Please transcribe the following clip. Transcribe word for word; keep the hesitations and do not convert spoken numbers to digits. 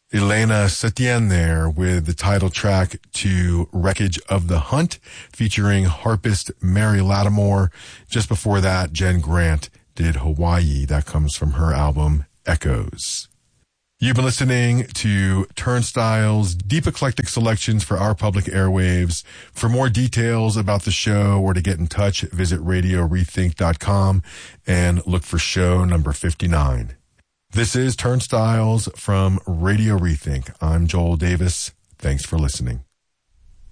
Elena Setien there with the title track to Wreckage of the Hunt, featuring harpist Mary Lattimore. Just before that, Jen Grant did Hawaii. That comes from her album Echoes. You've been listening to Turnstile's deep eclectic selections for our public airwaves. For more details about the show or to get in touch, visit radio rethink dot com and look for show number fifty-nine. This is Turnstiles from Radio Rethink. I'm Joel Davis. Thanks for listening.